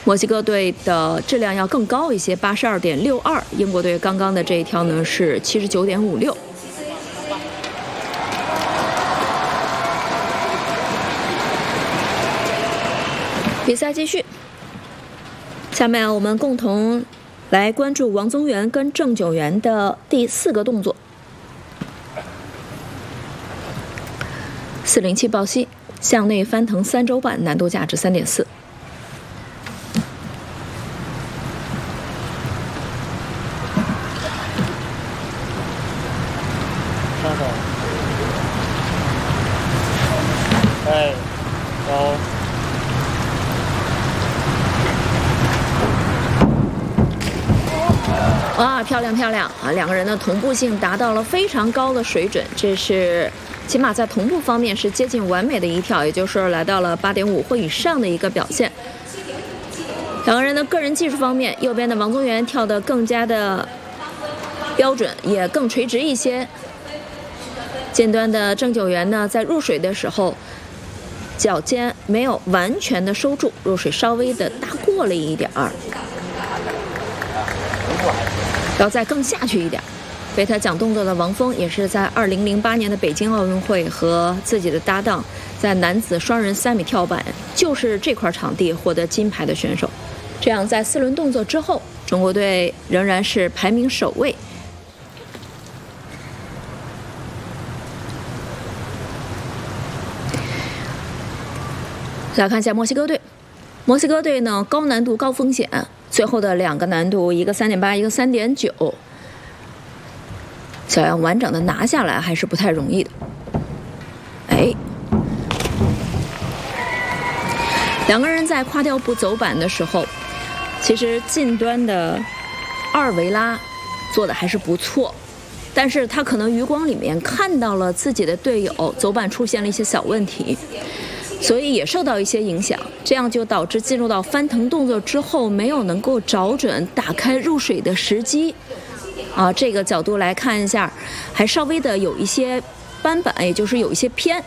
墨西哥队的质量要更高一些，82.62。英国队刚刚的这一跳呢是79.56。比赛继续，下面我们共同来关注王宗源跟郑九元的第4个动作。407抱膝，向内翻腾3周半，难度价值3.4。 上手，哎，走。 哇，漂亮漂亮啊！两个人的同步性达到了非常高的水准，这是起码在同步方面是接近完美的一跳，也就是来到了8.5或以上的一个表现。两个人的个人技术方面，右边的王宗源跳得更加的标准，也更垂直一些。近端的郑九元呢，在入水的时候，脚尖没有完全的收住，入水稍微的大过了一点儿。要再更下去一点。为他讲动作的王峰也是在2008年的北京奥运会和自己的搭档在男子双人3米跳板，就是这块场地获得金牌的选手。这样在4轮动作之后，中国队仍然是排名首位。来看一下墨西哥队，墨西哥队呢高难度高风险。最后的2个难度，一个3.8，一个3.9，想要完整的拿下来还是不太容易的。哎，两个人在跨跳步走板的时候，其实近端的2维拉做的还是不错，但是他可能余光里面看到了自己的队友走板出现了一些小问题。所以也受到一些影响，这样就导致进入到翻腾动作之后没有能够找准打开入水的时机。这个角度来看一下，还稍微的有一些斑板，也就是有一些偏。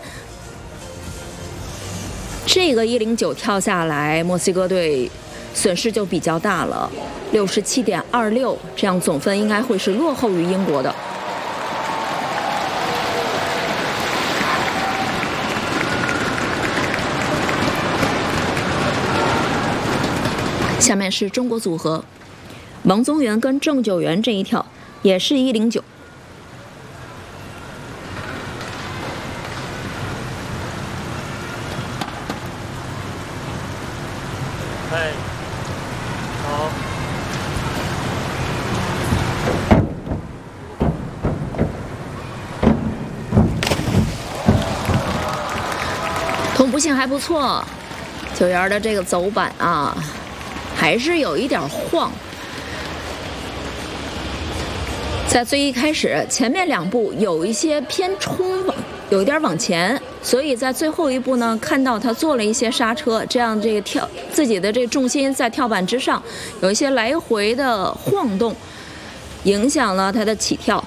这个109跳下来，墨西哥队损失就比较大了，67.26，这样总分应该会是落后于英国的。下面是中国组合，王宗源跟郑九元这一跳也是109。 哎，好。 同步性还不错，九元的这个走板啊。还是有一点晃，在最一开始前面2步有一些偏冲，有一点往前，所以在最后一步呢，看到他做了一些刹车，这样这个自己的这重心在跳板之上有一些来回的晃动，影响了他的起跳。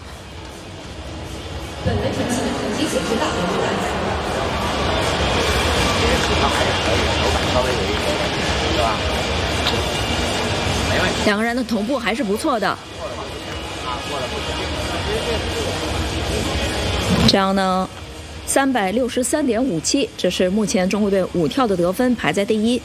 两个人的同步还是不错的。这样呢，363.57，这是目前中国队5跳的得分，排在第1。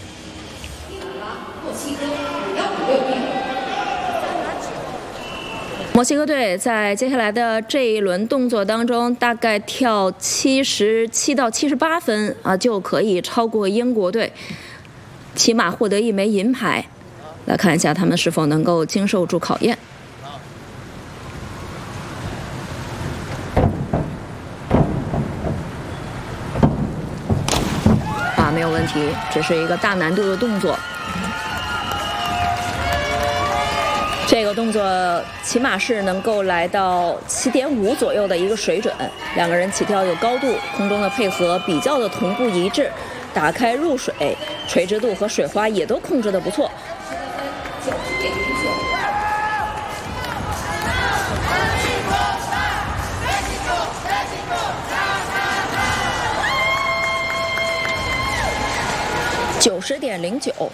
墨西哥队在接下来的这一轮动作当中，大概跳77到78分就可以超过英国队，起码获得1枚银牌。来看一下他们是否能够经受住考验。没有问题，这是一个大难度的动作。这个动作起码是能够来到7.5左右的一个水准，两个人起跳有高度，空中的配合比较的同步一致，打开入水，垂直度和水花也都控制得不错。90.09。